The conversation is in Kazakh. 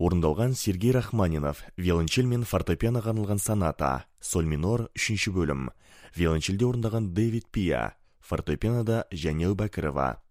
Орындалған Сергей Рахманинов, виолончель мен фортепианоға арналған соната, соль минор 3 бөлім. Виолончельде орындаған Дэвид Пия, фортепианода Жәнел Бәкірова.